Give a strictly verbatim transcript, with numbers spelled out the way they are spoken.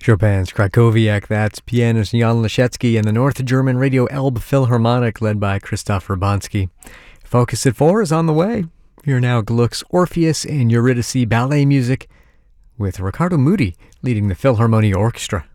Chopin's Krakowiak, that's pianist Jan Leschetski and the North German Radio Elbe Philharmonic led by Christoph Urbanski. Focus at four is on the way. Here now Gluck's Orpheus and Eurydice ballet music with Riccardo Muti leading the Philharmonia Orchestra.